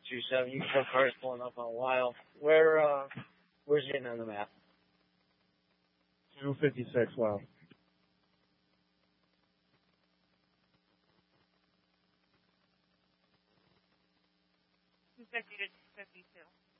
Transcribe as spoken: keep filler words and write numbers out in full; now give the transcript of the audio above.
two seven. You can tell cars pulling up on a while. Where, uh, where's it on the map? two fifty-six, wow. two fifty to two fifty-two.